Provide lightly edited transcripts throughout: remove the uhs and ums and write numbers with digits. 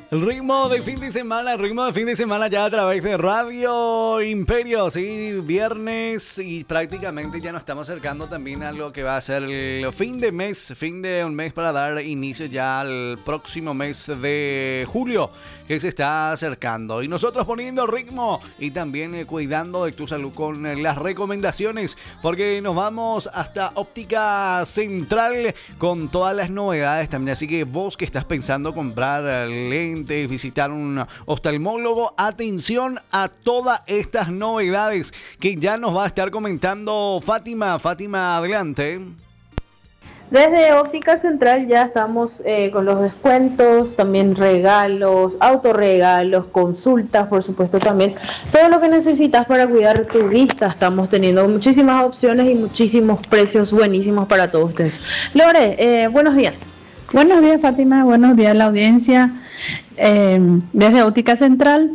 El ritmo de fin de semana ya a través de Radio Imperio, sí, viernes y prácticamente ya nos estamos acercando también a lo que va a ser el fin de un mes para dar inicio ya al próximo mes de julio que se está acercando. Y nosotros poniendo ritmo y también cuidando de tu salud con las recomendaciones, porque nos vamos hasta Óptica Central con todas las novedades también. Así que vos que estás pensando comprar lentes, visitar un oftalmólogo, atención a todas estas novedades que ya nos va a estar comentando Fátima. Fátima, adelante. Desde Óptica Central ya estamos con los descuentos, también regalos, autorregalos, consultas, por supuesto también. Todo lo que necesitas para cuidar tu vista. Estamos teniendo muchísimas opciones y muchísimos precios buenísimos para todos ustedes. Lore, buenos días. Buenos días, Fátima. Buenos días a la audiencia. Desde Óptica Central,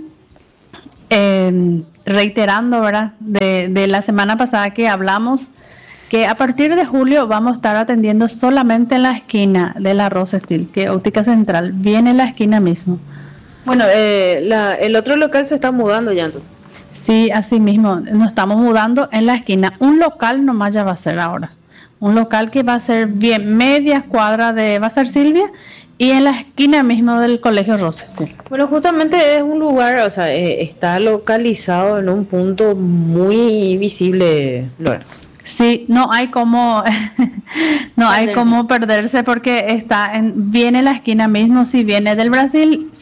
reiterando, ¿verdad? De la semana pasada que hablamos, que a partir de julio vamos a estar atendiendo solamente en la esquina de la Rose Steel, que Óptica Central viene en la esquina mismo. Bueno, el otro local se está mudando ya entonces. Sí, así mismo, nos estamos mudando en la esquina. Un local nomás ya va a ser ahora. Un local que va a ser bien media cuadra va a ser Silvia, y en la esquina mismo del Colegio Rose Steel. Bueno, justamente es un lugar, o sea, está localizado en un punto muy visible, Lore. Sí, no hay como perderse porque viene en la esquina mismo. Si viene del Brasil,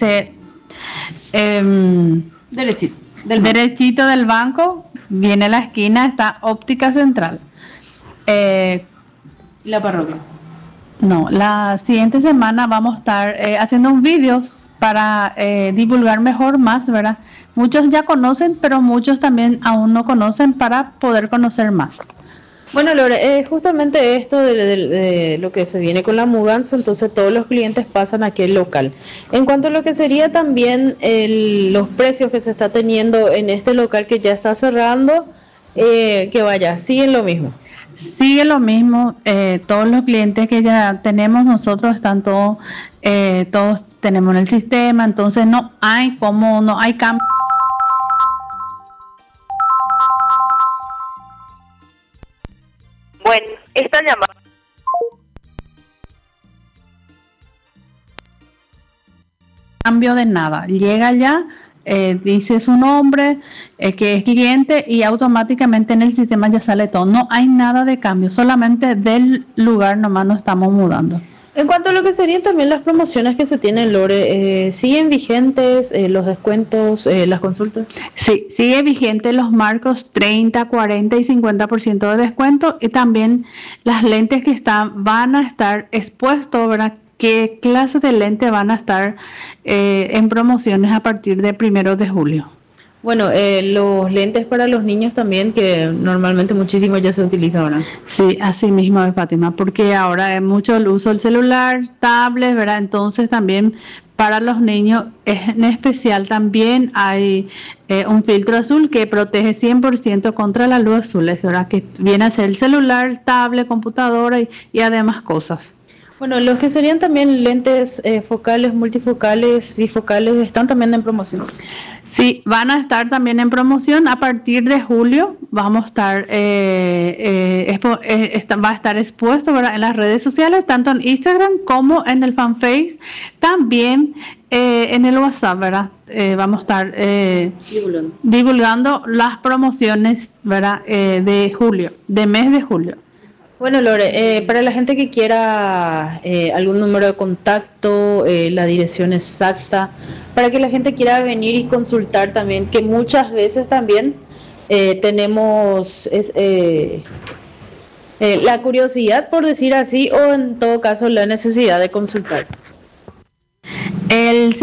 derechito del banco, viene a la esquina, está Óptica Central. La parroquia. No, la siguiente semana vamos a estar haciendo un vídeo para divulgar mejor más, ¿verdad? Muchos ya conocen, pero muchos también aún no conocen para poder conocer más. Bueno, Lore, justamente esto de lo que se viene con la mudanza, entonces todos los clientes pasan a aquel local. En cuanto a lo que sería también los precios que se está teniendo en este local que ya está cerrando, siguen lo mismo. Sigue lo mismo, todos los clientes que ya tenemos nosotros están todos tenemos en el sistema, entonces no hay cambio. Bueno, esta llamada. Cambio de nada, llega ya, dice su nombre, que es cliente y automáticamente en el sistema ya sale todo. No hay nada de cambio, solamente del lugar nomás nos estamos mudando. En cuanto a lo que serían también las promociones que se tienen, Lore, ¿siguen vigentes los descuentos, las consultas? Sí, sigue vigente los marcos 30, 40 y 50% de descuento, y también las lentes que van a estar expuestos, ¿verdad? ¿Qué clases de lentes van a estar en promociones a partir de 1 de julio? Bueno, los lentes para los niños también, que normalmente muchísimo ya se utilizan ahora. Sí, así mismo es, Fátima, porque ahora es mucho el uso del celular, tablets, ¿verdad? Entonces también para los niños, en especial también hay un filtro azul que protege 100% contra la luz azul, ¿verdad? Que viene a ser el celular, tablet, computadora y además cosas. Bueno, los que serían también lentes focales, multifocales, bifocales, están también en promoción. Sí, van a estar también en promoción a partir de julio. Vamos a estar, va a estar expuesto, ¿verdad?, en las redes sociales, tanto en Instagram como en el fanpage, también en el WhatsApp, ¿verdad? Vamos a estar divulgando las promociones, ¿verdad?, de julio, de mes de julio. Bueno, Lore, para la gente que quiera algún número de contacto, la dirección exacta, para que la gente quiera venir y consultar también, que muchas veces también tenemos la curiosidad, por decir así, o en todo caso la necesidad de consultar. El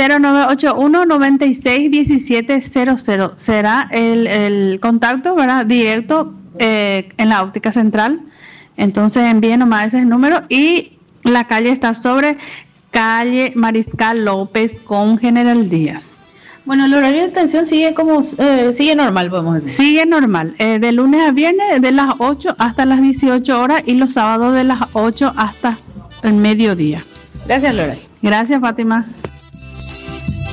0981-961700 será el contacto, ¿verdad?, directo en la Óptica Central. Entonces envíen nomás ese número, y la calle está sobre calle Mariscal López con General Díaz. Bueno, el horario de atención sigue sigue normal, podemos decir. Sigue normal, de lunes a viernes de las 8 hasta las 18 horas y los sábados de las 8 hasta el mediodía. Gracias, Lore. Gracias, Fátima.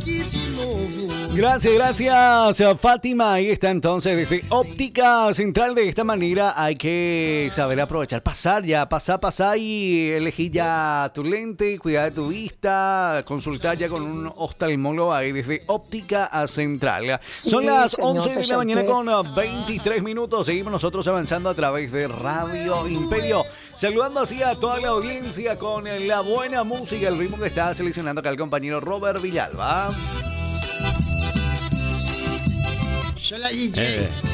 Gracias, Fátima. Ahí está entonces desde Óptica Central. De esta manera hay que saber aprovechar, pasar y elegir ya tu lente, cuidar de tu vista, consultar ya con un oftalmólogo ahí desde Óptica Central. Son las 11 de la mañana con 23 minutos. Seguimos nosotros avanzando a través de Radio Imperio. Saludando así a toda la audiencia con la buena música, el ritmo que está seleccionando acá el compañero Robert Villalba. Soy la DJ.